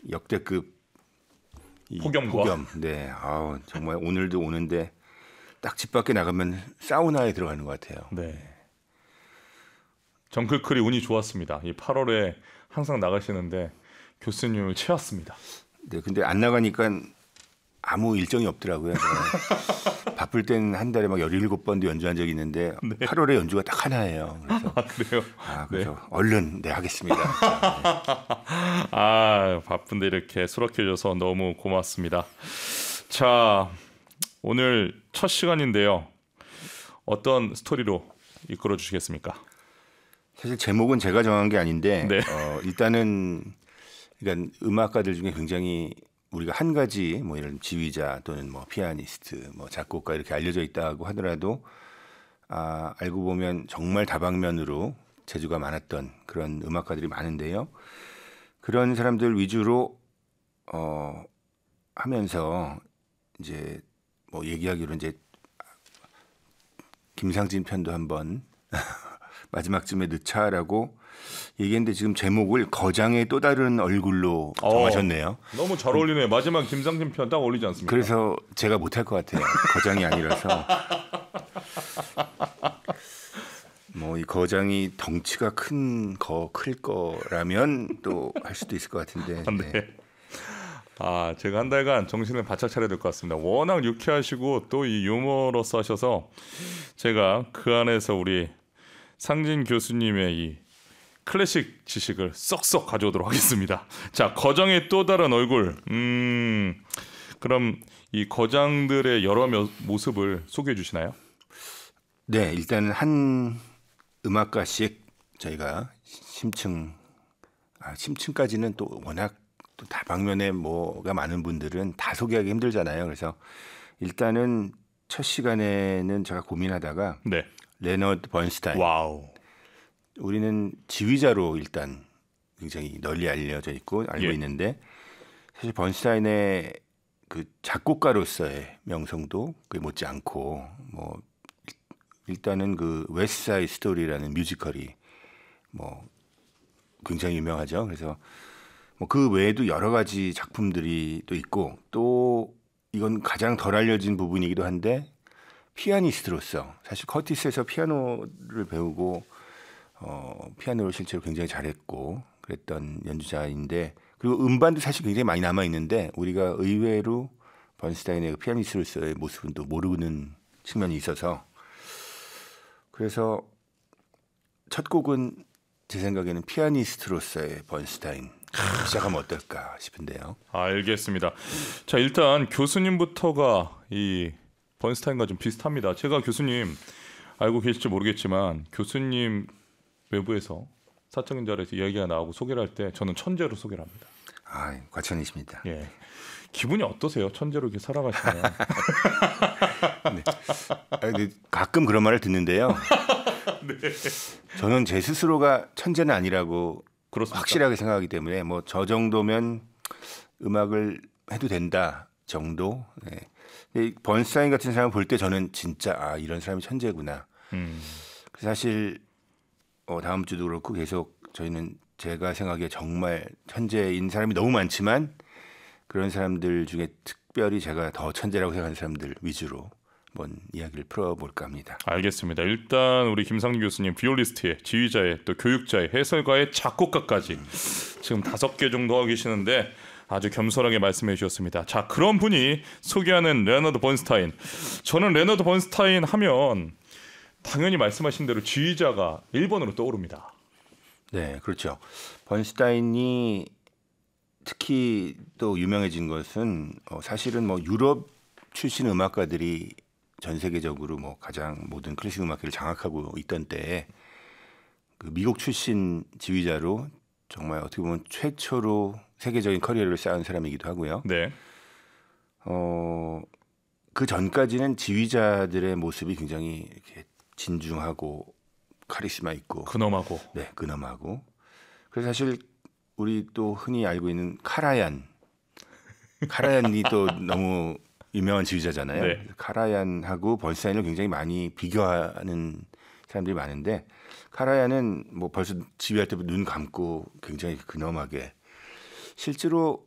역대급 폭염과 폭염. 네, 정말 오늘도 오는데 딱 집 밖에 나가면 사우나에 들어가는 것 같아요. 네. 정클클이 운이 좋았습니다. 이 8월에 항상 나가시는데 교수님을 채웠습니다. 네, 근데 안 나가니까 아무 일정이 없더라고요. 제가 바쁠 때는 한 달에 막 17번도 연주한 적이 있는데 8월에 연주가 딱 하나예요. 그래서 그래요? 그래서 얼른 하겠습니다. 네. 바쁜데 이렇게 수락해 줘서 너무 고맙습니다. 자, 오늘 첫 시간인데요. 어떤 스토리로 이끌어 주시겠습니까? 사실 제목은 제가 정한 게 아닌데 네. 일단은 그러니까 음악가들 중에 굉장히 우리가 한 가지 뭐 이런 지휘자 또는 뭐 피아니스트, 뭐 작곡가 이렇게 알려져 있다고 하더라도 알고 보면 정말 다방면으로 재주가 많았던 그런 음악가들이 많은데요. 그런 사람들 위주로 하면서 이제 뭐 얘기하기로 이제 김상진 편도 한번 마지막쯤에 넣자라고 얘기했는데 지금 제목을 거장의 또 다른 얼굴로 정하셨네요. 너무 잘 어울리네요. 마지막 김상진 편 딱 어울리지 않습니까? 그래서 제가 못할 것 같아요. 거장이 아니라서. 뭐 이 거장이 덩치가 클 거라면 또 할 수도 있을 것 같은데. 네. 제가 한 달간 정신을 바짝 차려야 될 것 같습니다. 워낙 유쾌하시고 또 이 유머러스 하셔서 제가 그 안에서 우리 상진 교수님의 이 클래식 지식을 쏙쏙 가져오도록 하겠습니다. 자, 거장의 또 다른 얼굴. 그럼 이 거장들의 여러 모습을 소개해 주시나요? 네, 일단은 한 음악가씩 저희가 심층까지는 또 워낙 또 다방면에 뭐가 많은 분들은 다 소개하기 힘들잖아요. 그래서 일단은 첫 시간에는 제가 고민하다가 네. 레너드 번스타인. 와우. 우리는 지휘자로 일단 굉장히 널리 알려져 있고 알고 있는데 사실 번스타인의 그 작곡가로서의 명성도 그에 못지않고 뭐 일단은 그 웨스트사이드 스토리라는 뮤지컬이 뭐 굉장히 유명하죠. 그래서 뭐 그 외에도 여러 가지 작품들이 또 있고 또 이건 가장 덜 알려진 부분이기도 한데 피아니스트로서 사실 커티스에서 피아노를 배우고 피아노를 실제로 굉장히 잘했고 그랬던 연주자인데 그리고 음반도 사실 굉장히 많이 남아 있는데 우리가 의외로 번스타인의 그 피아니스트로서의 모습은 또 모르는 측면이 있어서 그래서 첫 곡은 제 생각에는 피아니스트로서의 번스타인 시작하면 어떨까 싶은데요. 알겠습니다. 자, 일단 교수님부터가 이 번스타인과 좀 비슷합니다. 제가 교수님 알고 계실지 모르겠지만 교수님 외부에서 사적인 자리에서 이야기가 나오고 소개를 할 때 저는 천재로 소개를 합니다. 과찬이십니다. 예. 기분이 어떠세요? 천재로 이렇게 살아가시면. 네. 가끔 그런 말을 듣는데요. 네. 저는 제 스스로가 천재는 아니라고 그렇습니까? 확실하게 생각하기 때문에 뭐 저 정도면 음악을 해도 된다 정도. 네. 번스타인 같은 사람 볼 때 저는 진짜 이런 사람이 천재구나. 사실 다음 주도 그렇고 계속 저희는 제가 생각에 정말 천재인 사람이 너무 많지만 그런 사람들 중에 특별히 제가 더 천재라고 생각하는 사람들 위주로 한번 이야기를 풀어볼까 합니다. 알겠습니다. 일단 우리 김상진 교수님 비올리스트의 지휘자의 또 교육자의 해설가의 작곡가까지 지금 5개 정도 하고 계시는데 아주 겸손하게 말씀해 주셨습니다. 자, 그런 분이 소개하는 레너드 번스타인. 저는 레너드 번스타인 하면 당연히 말씀하신 대로 지휘자가 1번으로 떠오릅니다. 네, 그렇죠. 번스타인이 특히 또 유명해진 것은 사실은 뭐 유럽 출신 음악가들이 전 세계적으로 뭐 가장 모든 클래식 음악계를 장악하고 있던 때에 그 미국 출신 지휘자로 정말 어떻게 보면 최초로 세계적인 커리어를 쌓은 사람이기도 하고요. 네. 그 전까지는 지휘자들의 모습이 굉장히 이렇게 진중하고 카리스마 있고 근엄하고. 네, 근엄하고. 그래서 사실 우리 또 흔히 알고 있는 카라얀이 또 너무 유명한 지휘자잖아요. 네. 카라얀하고 번스타인을 굉장히 많이 비교하는 사람들이 많은데 카라얀은 뭐 벌써 지휘할 때부터 눈 감고 굉장히 근엄하게 실제로